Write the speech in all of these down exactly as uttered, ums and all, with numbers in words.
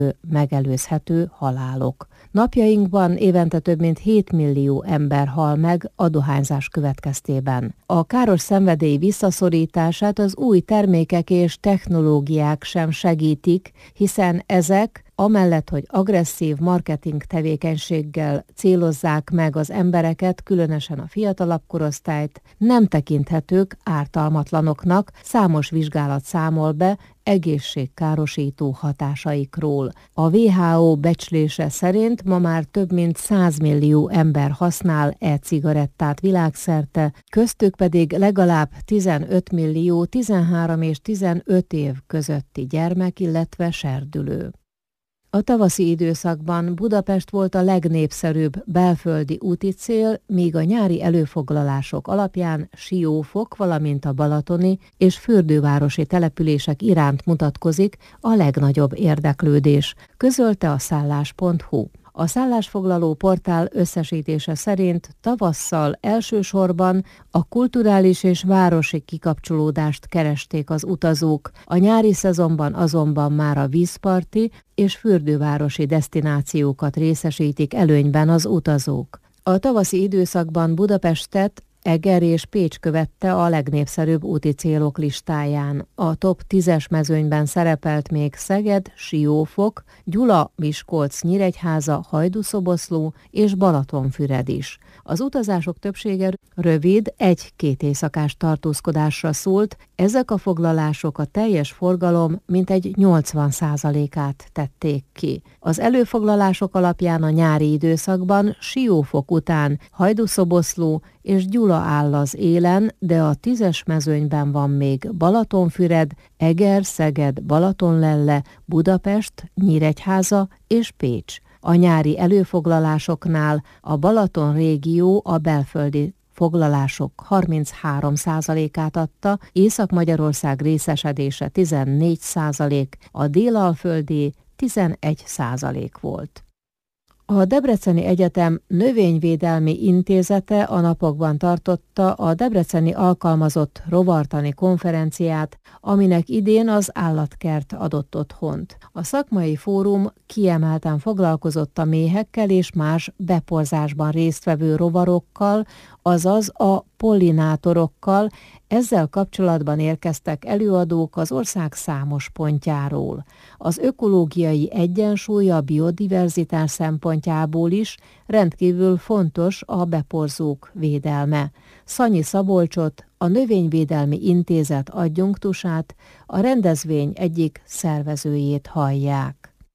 megelőzhető halálok. Napjainkban évente több mint hét millió ember hal meg a dohányzás következtében. A káros szenvedély visszaszorítását az új termékek és technológiák sem segítik, hiszen ezek amellett, hogy agresszív marketing tevékenységgel célozzák meg az embereket, különösen a fiatalabb korosztályt, nem tekinthetők ártalmatlanoknak, számos vizsgálat számol be egészségkárosító hatásaikról. A dupla vé há ó becslése szerint ma már több mint száz millió ember használ e-cigarettát világszerte, köztük pedig legalább tizenöt millió tizenhárom és tizenöt év közötti gyermek, illetve serdülő. A tavaszi időszakban Budapest volt a legnépszerűbb belföldi úti cél, míg a nyári előfoglalások alapján Siófok, valamint a balatoni és fürdővárosi települések iránt mutatkozik a legnagyobb érdeklődés, közölte a szállás pont hu. A szállásfoglaló portál összesítése szerint tavasszal elsősorban a kulturális és városi kikapcsolódást keresték az utazók, a nyári szezonban azonban már a vízparti és fürdővárosi desztinációkat részesítik előnyben az utazók. A tavaszi időszakban Budapestet Eger és Pécs követte a legnépszerűbb úti célok listáján. A top tízes mezőnyben szerepelt még Szeged, Siófok, Gyula, Miskolc, Nyíregyháza, Hajdú-Szoboszló és Balatonfüred is. Az utazások többsége rövid, egy-két éjszakás tartózkodásra szólt, ezek a foglalások a teljes forgalom mintegy nyolcvan százalékát tették ki. Az előfoglalások alapján a nyári időszakban Siófok után Hajdú-Szoboszló és Gyula áll az élen, de a tízes mezőnyben van még Balatonfüred, Eger, Szeged, Balatonlelle, Budapest, Nyíregyháza és Pécs. A nyári előfoglalásoknál a Balaton régió a belföldi foglalások harminchárom százalékát adta, Észak-Magyarország részesedése tizennégy százalék, a délalföldi tizenegy százalék volt. A Debreceni Egyetem Növényvédelmi Intézete a napokban tartotta a debreceni alkalmazott rovartani konferenciát, aminek idén az állatkert adott otthont. A szakmai fórum kiemelten foglalkozott a méhekkel és más beporzásban résztvevő rovarokkal, azaz a pollinátorokkal. Ezzel kapcsolatban érkeztek előadók az ország számos pontjáról. Az ökológiai egyensúly a biodiverzitás szempontjából is rendkívül fontos a beporzók védelme. Szanyi Szabolcsot, a Növényvédelmi Intézet adjunktusát, a rendezvény egyik szervezőjét hallják.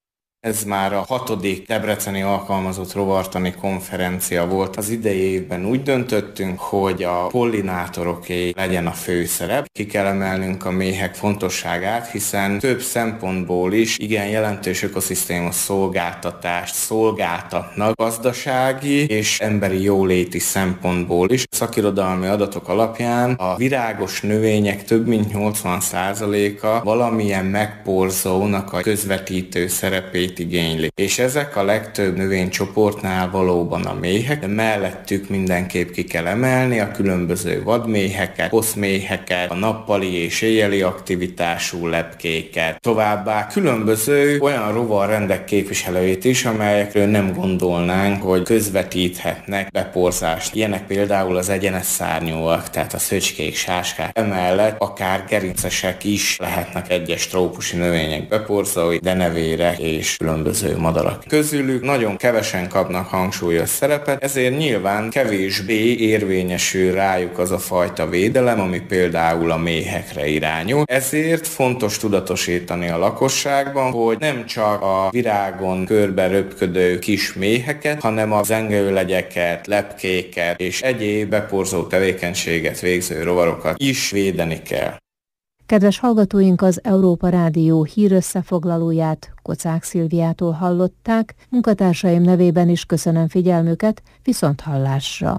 Ez már a hatodik debreceni alkalmazott rovartani konferencia volt. Az idei évben úgy döntöttünk, hogy a pollinátoroké legyen a főszerep. Ki kell emelnünk a méhek fontosságát, hiszen több szempontból is igen jelentős ökoszisztéma szolgáltatást szolgáltatnak gazdasági és emberi jóléti szempontból is. A szakirodalmi adatok alapján a virágos növények több mint nyolcvan százaléka valamilyen megporzónak a közvetítő szerepét igényli. És ezek a legtöbb növénycsoportnál valóban a méhek, de mellettük mindenképp ki kell emelni a különböző vadméheket, hosszméheket, a nappali és éjjeli aktivitású lepkéket, továbbá különböző olyan rovarrendek képviselőit is, amelyekről nem gondolnánk, hogy közvetíthetnek beporzást. Ilyenek például az egyenes szárnyúak, tehát a szöcskék, sáskák. Emellett akár gerincesek is lehetnek egyes trópusi növények beporzói, denevérek és különböző madarak. Közülük nagyon kevesen kapnak hangsúlyos szerepet, ezért nyilván kevésbé érvényesül rájuk az a fajta védelem, ami például a méhekre irányul. Ezért fontos tudatosítani a lakosságban, hogy nem csak a virágon körbe röpködő kis méheket, hanem a zengőlegyeket, lepkéket és egyéb beporzó tevékenységet végző rovarokat is védeni kell. Kedves hallgatóink, az Európa Rádió hírösszefoglalóját Kocák Szilviától hallották, munkatársaim nevében is köszönöm figyelmüket, viszonthallásra.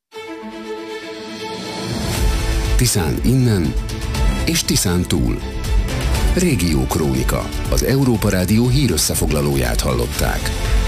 Tiszán innen és Tiszán túl. Régió Krónika, az Európa Rádió hírösszefoglalóját hallották.